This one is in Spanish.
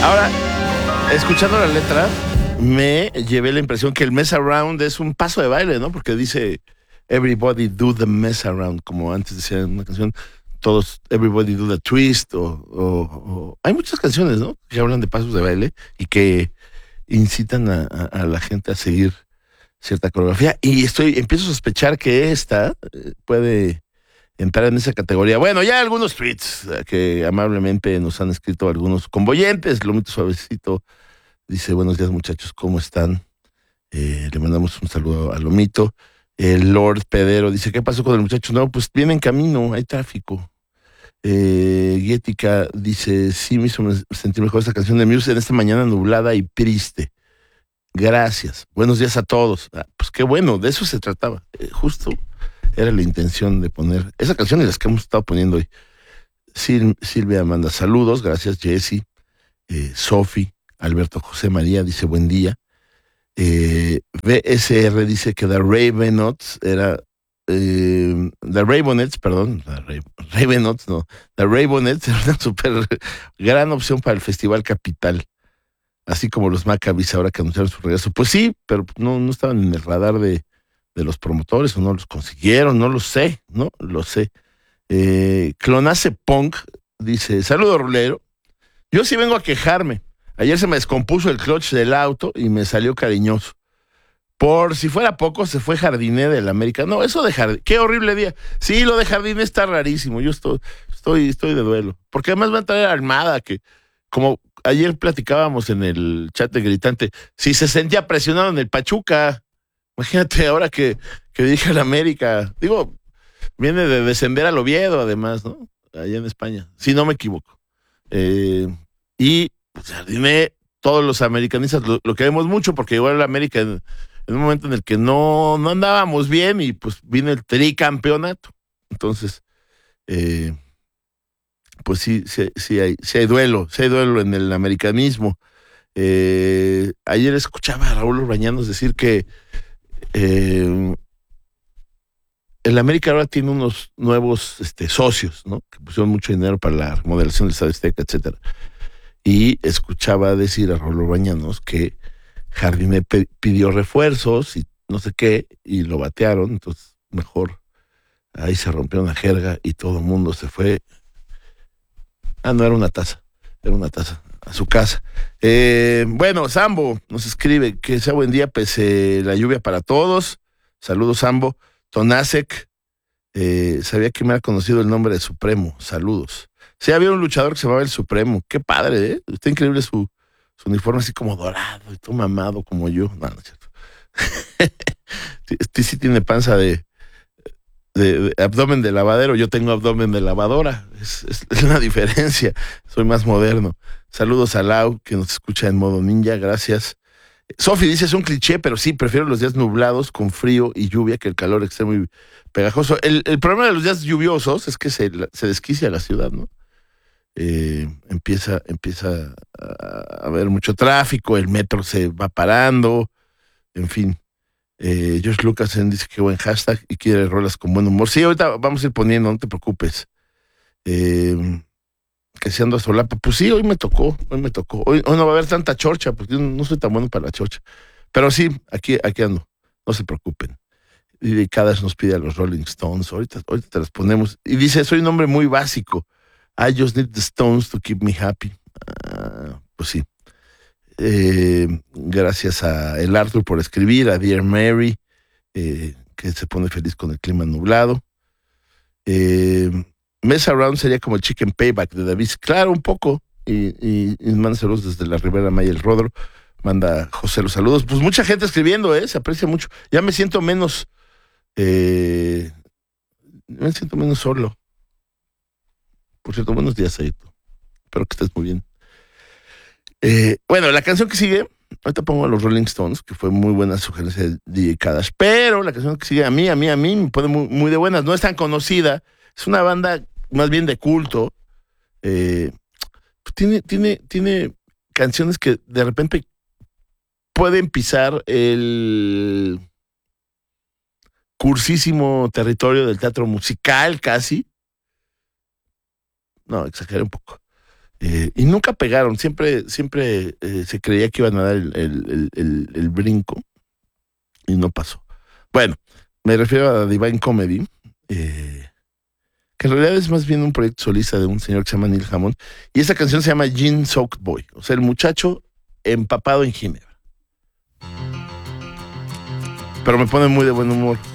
Ahora, escuchando la letra, me llevé la impresión que el mess around es un paso de baile, ¿no? Porque dice everybody do the mess around, como antes decía en una canción, todos, everybody do the twist, hay muchas canciones, ¿no? Que hablan de pasos de baile y que incitan a la gente a seguir cierta coreografía. Y empiezo a sospechar que esta puede entrar en esa categoría. Bueno, ya algunos tweets que amablemente nos han escrito algunos convoyentes. Lomito Suavecito dice, buenos días muchachos, ¿cómo están? Le mandamos un saludo a Lomito. El Lord Pedero dice, ¿qué pasó con el muchacho? No, pues viene en camino, hay tráfico. Guética dice, sí me hizo sentir mejor esta canción de Muse en esta mañana nublada y triste. Gracias. Buenos días a todos. Pues qué bueno, de eso se trataba. Justo era la intención de poner esa canción y las que hemos estado poniendo hoy. Silvia manda saludos, gracias Jessy. Sofi, Alberto José María dice buen día. BSR dice que The Ravenets era The Ravenets, perdón, Ravenets no, The Ravenets era una súper gran opción para el Festival Capital, así como los Maccabees ahora que anunciaron su regreso. Pues sí, pero no estaban en el radar de los promotores o no los consiguieron, no lo sé. Clonace Punk dice, saludo Rulero, yo sí vengo a quejarme. Ayer se me descompuso el clutch del auto y me salió cariñoso. Por si fuera poco, se fue Jardiné del América. No, eso de Jardiné, qué horrible día. Sí, lo de Jardiné está rarísimo. Yo estoy de duelo. Porque además va a traer a Almada, que como ayer platicábamos en el chat de Gritante, si se sentía presionado en el Pachuca, imagínate ahora que dirige al América. Digo, viene de descender al Oviedo, además, ¿no? Allá en España, si no me equivoco. Y pues, Jardiné, todos los americanistas lo queremos mucho porque llegó al América en un momento en el que no andábamos bien y pues vino el tricampeonato. Entonces, pues sí hay duelo en el americanismo. Ayer escuchaba a Raúl Orbañanos decir que el América ahora tiene unos nuevos socios, ¿no? Que pusieron mucho dinero para la remodelación del Estadio Azteca, etcétera. Y escuchaba decir a Raúl Orbañanos que Jardiné pidió refuerzos y no sé qué, y lo batearon, entonces mejor ahí se rompió una jerga y todo el mundo se fue. No, era una taza a su casa. Bueno, Sambo nos escribe que sea buen día pese la lluvia para todos. Saludos, Sambo. Tonasek, sabía que me ha conocido el nombre de Supremo. Saludos. Sí, había un luchador que se llamaba el Supremo. Qué padre, ¿eh? Está increíble su uniforme así como dorado y todo mamado como yo. No es cierto. Sí tiene panza de abdomen de lavadero. Yo tengo abdomen de lavadora. Es una diferencia. Soy más moderno. Saludos a Lau, que nos escucha en modo ninja. Gracias. Sofi dice, es un cliché, pero sí, prefiero los días nublados con frío y lluvia que el calor extremo y pegajoso. El problema de los días lluviosos es que se desquicia la ciudad, ¿no? Empieza a haber mucho tráfico, el metro se va parando, en fin. George Lucasen dice que buen hashtag y quiere rolas con buen humor. Sí, ahorita vamos a ir poniendo, no te preocupes. Que se ando a solapa. Pues sí, hoy me tocó. Hoy no va a haber tanta chorcha, porque yo no soy tan bueno para la chorcha. Pero sí, aquí ando, no se preocupen. Y cada vez nos pide a los Rolling Stones, ahorita te las ponemos. Y dice, soy un hombre muy básico. I just need the Stones to keep me happy. Pues sí. Gracias a el Arthur por escribir, a Dear Mary, que se pone feliz con el clima nublado. Mess Around sería como el Chicken Payback de David. Claro, un poco. Y manda saludos desde la Ribera Maya, el Rodro. Manda José los saludos. Pues mucha gente escribiendo, se aprecia mucho. Ya me siento menos solo. Por cierto, buenos días, Aito. Espero que estés muy bien. Bueno, la canción que sigue, ahorita pongo a los Rolling Stones, que fue muy buena sugerencia de DJ Kadash, pero la canción que sigue a mí me pone muy, muy de buenas. No es tan conocida, es una banda más bien de culto. Tiene canciones que de repente pueden pisar el cursísimo territorio del teatro musical casi. No, exageré un poco. Y nunca pegaron, siempre se creía que iban a dar el brinco y no pasó. Bueno, me refiero a Divine Comedy, que en realidad es más bien un proyecto solista de un señor que se llama Neil Hammond, y esa canción se llama Gin Soaked Boy, o sea, el muchacho empapado en ginebra. Pero me pone muy de buen humor.